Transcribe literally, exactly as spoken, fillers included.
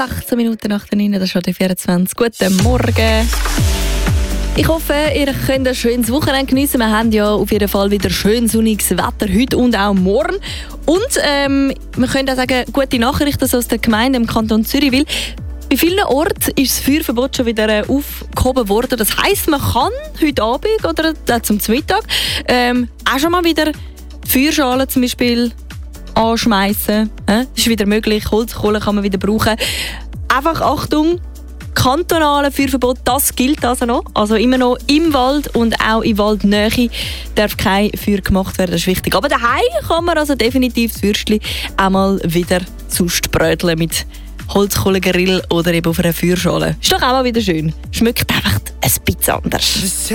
sechzehn Minuten nach der neun, das ist schon die vierundzwanzig. Guten Morgen. Ich hoffe, ihr könnt ein schönes Wochenende geniessen. Wir haben ja auf jeden Fall wieder schön sonniges Wetter heute und auch morgen. Und ähm, wir können auch sagen, gute Nachrichten aus der Gemeinde im Kanton Zürich, weil bei vielen Orten ist das Feuerverbot schon wieder äh, aufgehoben worden. Das heisst, man kann heute Abend oder äh, zum Mittag ähm, auch schon mal wieder Feuerschalen zum Beispiel anschmeißen. Das ist wieder möglich. Holzkohle kann man wieder brauchen. Einfach Achtung, kantonale Feuerverbot, das gilt also noch. Also immer noch im Wald und auch in Waldnähe darf kein Feuer gemacht werden, das ist wichtig. Aber daheim kann man also definitiv das Würstchen auch mal wieder sonst bröteln mit Holzkohlegrill oder eben auf einer Feuerschale. Ist doch auch mal wieder schön. Schmeckt einfach ein bisschen anders.